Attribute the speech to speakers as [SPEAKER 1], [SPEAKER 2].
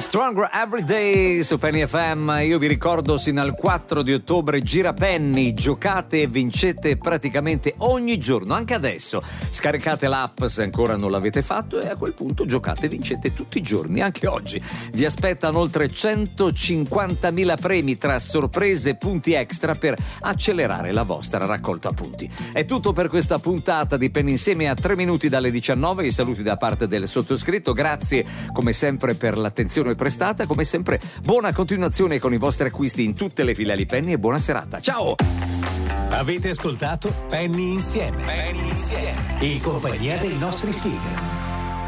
[SPEAKER 1] Stronger Everyday su Penny FM. Io vi ricordo sino al 4 di ottobre Gira Penny, giocate e vincete praticamente ogni giorno, anche adesso. Scaricate l'app se ancora non l'avete fatto e a quel punto giocate e vincete tutti i giorni, anche oggi. Vi aspettano oltre 150.000 premi tra sorprese e punti extra per accelerare la vostra raccolta punti. È tutto per questa puntata di Penny Insieme a 3 minuti dalle 19. I saluti da parte del sottoscritto, grazie come sempre per l'attenzione prestata, come sempre buona continuazione con i vostri acquisti in tutte le filiali Penny e buona serata. Ciao!
[SPEAKER 2] Avete ascoltato Penny Insieme in compagnia dei nostri speaker